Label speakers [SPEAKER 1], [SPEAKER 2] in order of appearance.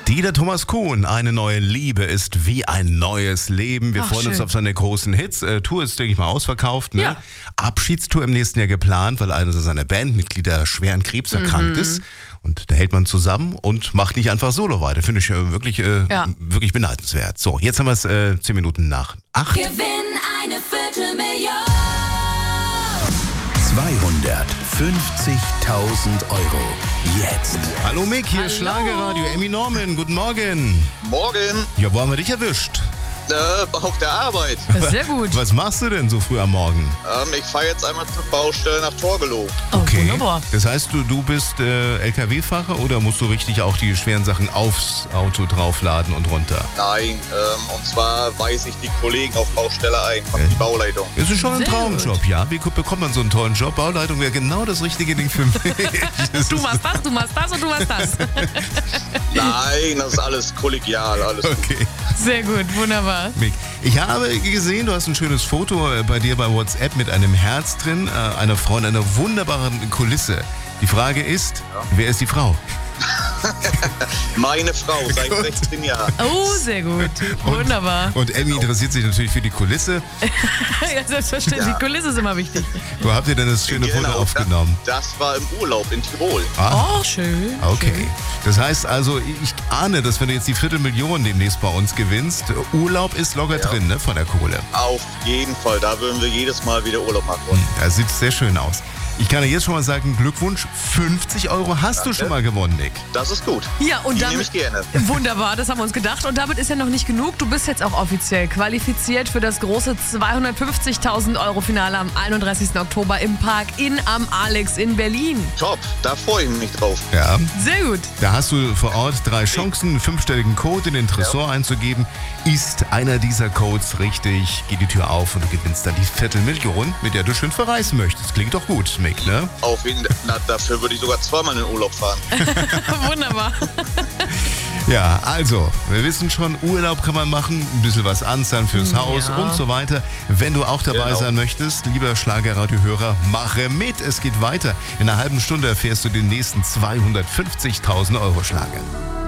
[SPEAKER 1] Dieter Thomas Kuhn, eine neue Liebe ist wie ein neues Leben. Wir freuen uns auf seine großen Hits. Tour ist, denke ich mal, ausverkauft. Ne?
[SPEAKER 2] Ja.
[SPEAKER 1] Abschiedstour im nächsten Jahr geplant, weil einer seiner Bandmitglieder schwer an Krebs erkrankt ist. Und da hält man zusammen und macht nicht einfach solo weiter. Finde ich wirklich beneidenswert. So, jetzt haben wir es 10 Minuten nach 8.
[SPEAKER 3] Gewinn eine Viertelmillion.
[SPEAKER 4] 250.000 Euro. Jetzt.
[SPEAKER 1] Hallo Mick, hier ist
[SPEAKER 2] Hallo.
[SPEAKER 1] Schlagerradio. Emmy Norman, guten Morgen.
[SPEAKER 5] Morgen,
[SPEAKER 1] Ja, wo haben wir dich erwischt?
[SPEAKER 5] auf der Arbeit.
[SPEAKER 2] Sehr gut.
[SPEAKER 1] Was machst du denn so früh am Morgen?
[SPEAKER 5] Ich fahre jetzt einmal zur Baustelle nach Torgelow.
[SPEAKER 2] Oh, wunderbar.
[SPEAKER 1] Das heißt, du bist LKW-Fahrer oder musst du richtig auch die schweren Sachen aufs Auto draufladen und runter?
[SPEAKER 5] Nein, und zwar weise ich die Kollegen auf Baustelle ein, von die Bauleitung.
[SPEAKER 1] Das ist schon ein
[SPEAKER 2] Sehr
[SPEAKER 1] Traumjob, ja? Wie bekommt man so einen tollen Job? Bauleitung wäre genau das richtige Ding für mich.
[SPEAKER 2] Du machst das und du machst das.
[SPEAKER 5] Nein, das ist alles kollegial, alles gut.
[SPEAKER 1] Okay.
[SPEAKER 2] Sehr gut, wunderbar.
[SPEAKER 1] Mick, ich habe gesehen, du hast ein schönes Foto bei dir bei WhatsApp mit einem Herz drin, einer Frau in einer wunderbaren Kulisse. Die Frage ist, wer ist die Frau?
[SPEAKER 5] Meine Frau, seit 16 Jahren.
[SPEAKER 2] Oh, sehr gut. Wunderbar.
[SPEAKER 1] Und Emmy interessiert sich natürlich für die Kulisse.
[SPEAKER 2] Ja, selbstverständlich.
[SPEAKER 5] Ja.
[SPEAKER 2] Kulisse ist immer wichtig.
[SPEAKER 1] Wo habt ihr denn das schöne Foto aufgenommen?
[SPEAKER 5] Das war im Urlaub in Tirol.
[SPEAKER 2] Oh, schön.
[SPEAKER 1] Okay. Das heißt also, ich ahne, dass wenn du jetzt die Viertelmillion demnächst bei uns gewinnst, Urlaub ist locker drin, ne, von der Kohle.
[SPEAKER 5] Auf jeden Fall, da würden wir jedes Mal wieder Urlaub machen wollen.
[SPEAKER 1] Das sieht sehr schön aus. Ich kann dir jetzt schon mal sagen, Glückwunsch, 50 Euro hast du schon mal gewonnen, Nick.
[SPEAKER 5] Das ist gut.
[SPEAKER 2] Ja, und
[SPEAKER 5] Die nehme
[SPEAKER 2] damit,
[SPEAKER 5] ich gerne.
[SPEAKER 2] wunderbar, das haben wir uns gedacht. Und damit ist ja noch nicht genug. Du bist jetzt auch offiziell qualifiziert für das große 250.000 Euro Finale am 31. Oktober im Park am Alex in Berlin.
[SPEAKER 5] Top, da freue ich mich drauf.
[SPEAKER 1] Ja,
[SPEAKER 2] Sehr gut.
[SPEAKER 1] da hast du vor Ort 3 Chancen, einen 5-stelligen Code in den Tresor einzugeben. Ist einer dieser Codes richtig, geht die Tür auf und du gewinnst dann die Viertelmillion, mit der du schön verreisen möchtest. Klingt doch gut, Mick, ne?
[SPEAKER 5] Auf jeden Fall, dafür würde ich sogar zweimal in den Urlaub fahren.
[SPEAKER 2] Wunderbar.
[SPEAKER 1] Ja, also, wir wissen schon, Urlaub kann man machen, ein bisschen was anzahlen fürs Haus und so weiter. Wenn du auch dabei sein möchtest, lieber Schlagerradio-Hörer, mache mit, es geht weiter. In einer halben Stunde erfährst du den nächsten 250.000 Euro Schlager.